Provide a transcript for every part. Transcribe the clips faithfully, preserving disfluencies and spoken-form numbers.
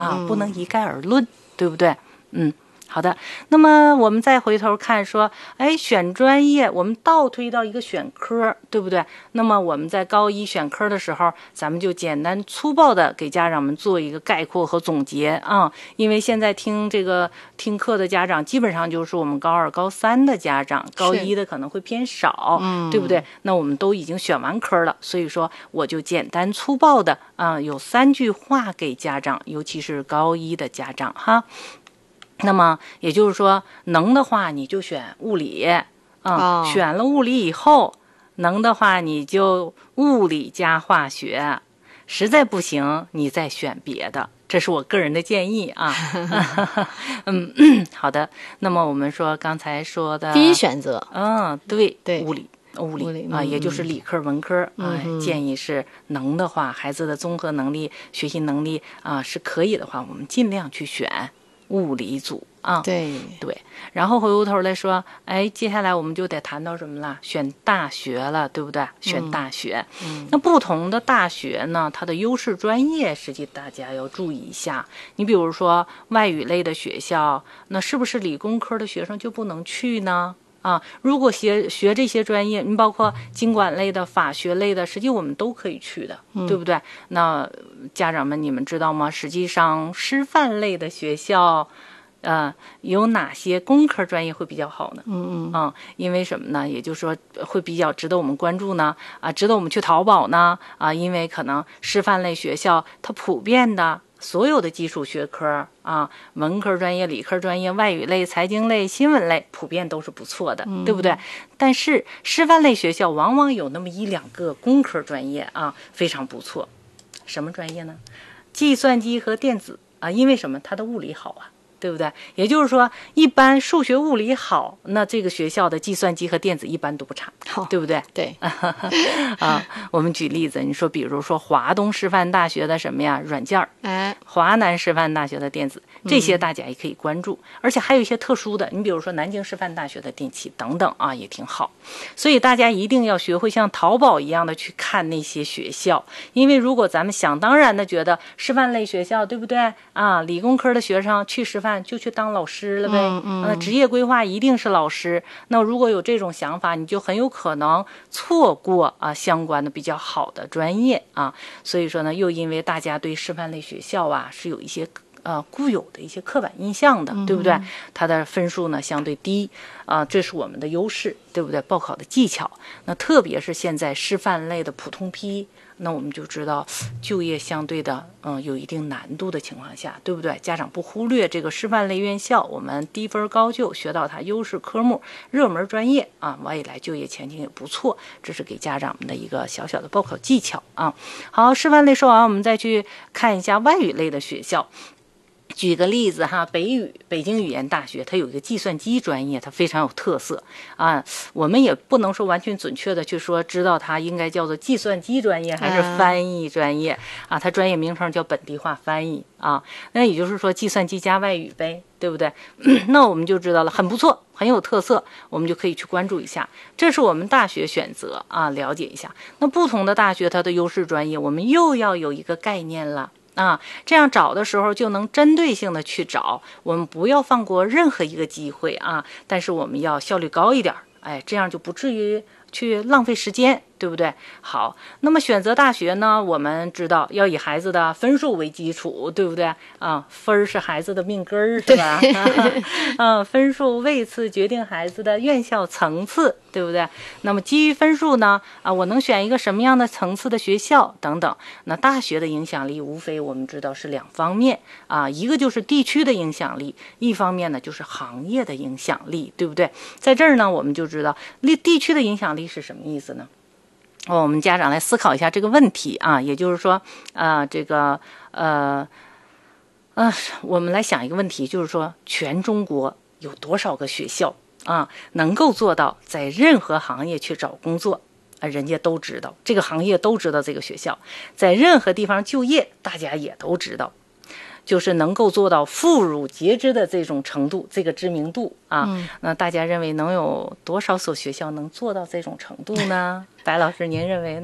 啊，嗯、不能一概而论，对不对？嗯。好的，那么我们再回头看说，哎，选专业，我们倒推到一个选科，对不对？那么我们在高一选科的时候，咱们就简单粗暴的给家长们做一个概括和总结啊。因为现在听这个听课的家长，基本上就是我们高二、高三的家长，高一的可能会偏少，对不对？那我们都已经选完科了，所以说我就简单粗暴的啊，有三句话给家长，尤其是高一的家长哈。那么也就是说，能的话你就选物理，嗯，哦、选了物理以后，能的话你就物理加化学，实在不行你再选别的，这是我个人的建议啊。嗯，好的。那么我们说刚才说的第一选择， 嗯，对对， 物理。物理, 物理啊， 嗯、 也就是理科文科啊、 嗯， 建议是能的话，孩子的综合能力、学习能力啊是可以的话，我们尽量去选物理组啊。 对对，然后回过头来说，哎，接下来我们就得谈到什么了？选大学了，对不对？选大学。 嗯、 那不同的大学呢，它的优势专业，实际大家要注意一下。你比如说外语类的学校，那是不是理工科的学生就不能去呢？啊，如果学学这些专业，你包括经管类的、法学类的，实际我们都可以去的， 嗯、 对不对？那家长们，你们知道吗？实际上，师范类的学校，呃，有哪些工科专业会比较好呢？ 嗯嗯啊、嗯，因为什么呢？也就是说，会比较值得我们关注呢？啊，值得我们去淘宝呢？啊，因为可能师范类学校它普遍的。所有的基础学科啊，文科专业、理科专业、外语类、财经类、新闻类，普遍都是不错的， 嗯、 对不对？但是师范类学校往往有那么一两个工科专业啊，非常不错。什么专业呢？计算机和电子啊，因为什么？它的物理好啊。对不对？也就是说，一般数学、物理好，那这个学校的计算机和电子一般都不差， 好， 对不对？ 对。 啊，我们举例子，你说，比如说华东师范大学的什么呀，软件儿， 哎， 华南师范大学的电子，这些大家也可以关注。嗯、而且还有一些特殊的，你比如说南京师范大学的电气等等啊，也挺好。所以大家一定要学会像淘宝一样的去看那些学校，因为如果咱们想当然的觉得师范类学校，对不对啊？理工科的学生去师范。就去当老师了呗， 嗯嗯、 呃，职业规划一定是老师。那如果有这种想法，你就很有可能错过啊相关的比较好的专业啊。所以说呢，又因为大家对师范类学校啊是有一些呃固有的一些刻板印象的，对不对？它的分数呢相对低啊、呃，这是我们的优势，对不对？报考的技巧，那特别是现在师范类的普通批。那我们就知道就业相对的嗯有一定难度的情况下，对不对？家长不忽略这个师范类院校，我们低分高就，学到它优势科目、热门专业啊，未来就业前景也不错。这是给家长们的一个小小的报考技巧啊。好，师范类说完，我们再去看一下外语类的学校。举个例子哈，北语北京语言大学它有一个计算机专业，它非常有特色啊。我们也不能说完全准确的去说知道它应该叫做计算机专业还是翻译专业啊，它专业名称叫本地化翻译啊。那也就是说计算机加外语呗，对不对？那我们就知道了，很不错，很有特色，我们就可以去关注一下。这是我们大学选择啊，了解一下。那不同的大学它的优势专业，我们又要有一个概念了。啊，这样找的时候就能针对性的去找，我们不要放过任何一个机会啊！但是我们要效率高一点，哎，这样就不至于去浪费时间，对不对？好，那么选择大学呢，我们知道要以孩子的分数为基础，对不对啊？分是孩子的命根儿，是吧？啊，分数位次决定孩子的院校层次，对不对？那么基于分数呢，啊，我能选一个什么样的层次的学校等等。那大学的影响力无非我们知道是两方面啊，一个就是地区的影响力，一方面呢就是行业的影响力，对不对？在这儿呢，我们就知道地区的影响力是什么意思呢？我们家长来思考一下这个问题啊，也就是说，呃，这个呃呃，我们来想一个问题，就是说，全中国有多少个学校啊，能够做到在任何行业去找工作啊，人家都知道，这个行业都知道这个学校，在任何地方就业，大家也都知道。就是能够做到妇孺皆知的这种程度，这个知名度啊，嗯、那大家认为能有多少所学校能做到这种程度呢？白老师，您认为呢？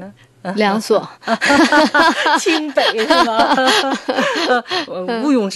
两所， 清北是吗？呃，毋庸置